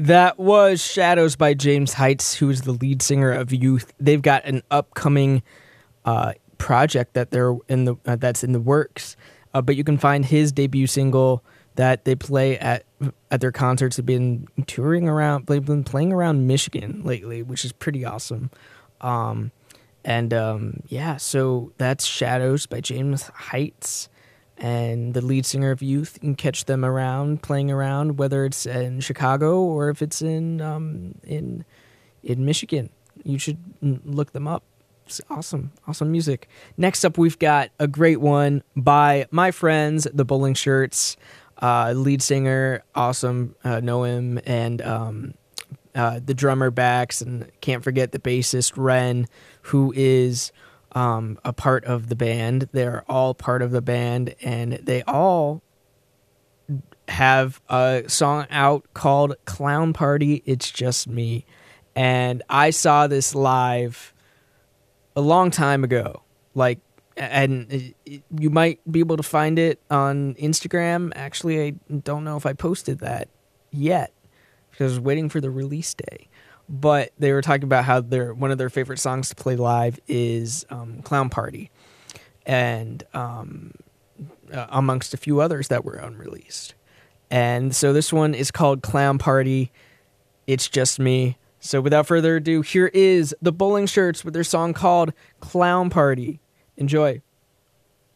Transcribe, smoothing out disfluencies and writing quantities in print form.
That was Shadows by James Heights, who is the lead singer of Youth. They've got an upcoming project that they're in the that's in the works. But you can find his debut single that they play at their concerts. They've been touring around. They've been playing around Michigan lately, which is pretty awesome. So that's Shadows by James Heights. And the lead singer of Youth, you can catch them playing around, whether it's in Chicago or if it's in Michigan. You should look them up. It's awesome music. Next up, we've got a great one by my friends, the Bowling Shirts. Lead singer, awesome, know him, and the drummer Bax, and can't forget the bassist Ren, who is a part of the band. They're all part of the band, and they all have a song out called Clown Party, It's Just Me. And I saw this live a long time ago. And you might be able to find it on Instagram. Actually, I don't know if I posted that yet because I was waiting for the release day. But they were talking about how one of their favorite songs to play live is Clown Party, and amongst a few others that were unreleased. And so this one is called Clown Party, It's Just Me. So without further ado, here is the Bowling Shirts with their song called Clown Party. Enjoy.